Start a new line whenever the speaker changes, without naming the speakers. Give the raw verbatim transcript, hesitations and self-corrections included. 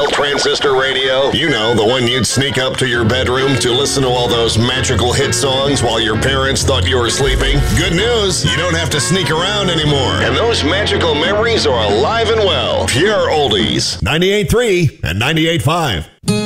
with transistor radio? You know, the one you'd sneak up to your bedroom to listen to all those magical hit songs while your parents thought you were sleeping? Good news, you don't have to sneak around anymore. And those magical memories are alive and well. Pure oldies.
ninety-eight point three and ninety-eight point five.